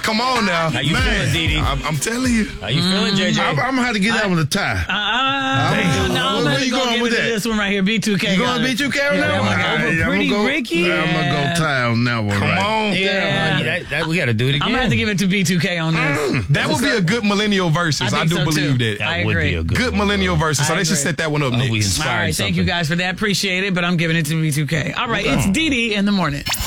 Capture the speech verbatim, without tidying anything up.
Come on now. How you Man. feeling, Dee Dee? I'm, I'm telling you. How you feeling, J J? I'm, I'm gonna have to get that with a tie. Uh, uh, Damn. no, I'm Where gonna you go going give with it to that? this one right here. B two K. You got going it. B two K on Yeah, that one? I'm gonna go All over right, Pretty I'm gonna go, Ricky. I'm gonna Yeah. go tie on that one. Come right. on. Yeah. Yeah, that, that, we got to do it again. I'm gonna have to give it to B two K on this. That would be a good millennial versus. I I, think do so, believe too. that. That I would agree. be a good, Good one, millennial bro. versus. So I they should agree. set that one up Oh, we next. inspired All right, thank you something. guys for that. Appreciate it, but I'm giving it to B two K. All right, it's Dee Dee in the morning.